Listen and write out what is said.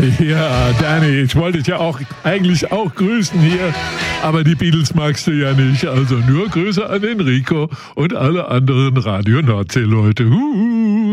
Ja, Danny, ich wollte dich ja eigentlich auch grüßen hier, aber die Beatles magst du ja nicht. Also nur Grüße an Enrico und alle anderen Radio Nordsee-Leute.